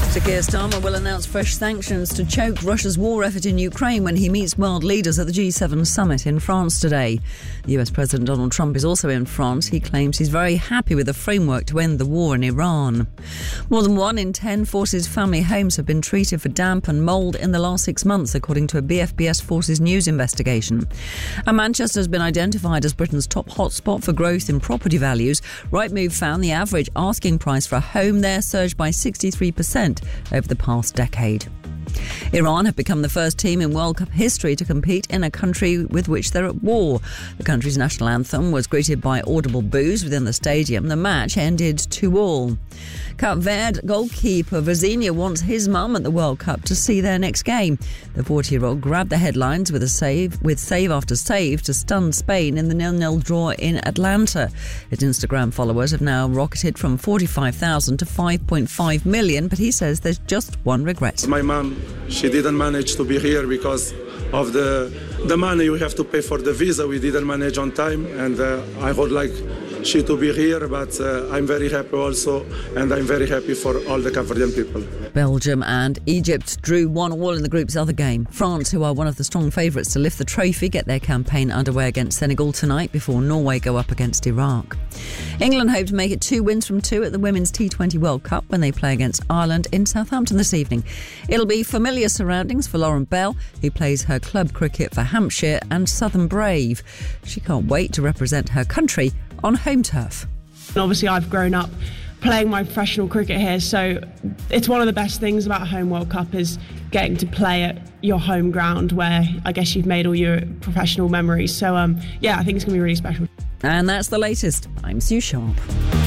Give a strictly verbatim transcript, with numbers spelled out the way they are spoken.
Sir Keir Starmer will announce fresh sanctions to choke Russia's war effort in Ukraine when he meets world leaders at the G seven summit in France today. The U S President Donald Trump is also in France. He claims he's very happy with the framework to end the war in Iran. More than one in ten Forces family homes have been treated for damp and mould in the last six months, according to a B F B S Forces News investigation. And Manchester has been identified as Britain's top hotspot for growth in property values. Rightmove found the average asking price for a home there surged by sixty-three percent over the past decade. Iran have become the first team in World Cup history to compete in a country with which they're at war. The country's national anthem was greeted by audible boos within the stadium. The match ended two all. Cape Verde goalkeeper Vizinha wants his mum at the World Cup to see their next game. The forty-year-old grabbed the headlines with a save, with save after save to stun Spain in the nil-nil draw in Atlanta. His Instagram followers have now rocketed from forty-five thousand to five point five million, but he says there's just one regret. My mum, she didn't manage to be here because of the the money we have to pay for the visa. We didn't manage on time, and uh, I would like she to be here, but uh, I'm very happy also, and I'm very happy for all the Cape Verdean people. Belgium and Egypt drew one all in the group's other game. France, who are one of the strong favourites to lift the trophy, get their campaign underway against Senegal tonight before Norway go up against Iraq. England hope to make it two wins from two at the Women's T twenty World Cup when they play against Ireland in Southampton this evening. It'll be familiar surroundings for Lauren Bell, who plays her club cricket for Hampshire and Southern Brave. She can't wait to represent her country on home turf. Obviously, I've grown up playing my professional cricket here, so it's one of the best things about a home World Cup is getting to play at your home ground where I guess you've made all your professional memories. So, um, yeah, I think it's going to be really special. And that's the latest. I'm Sue Sharp.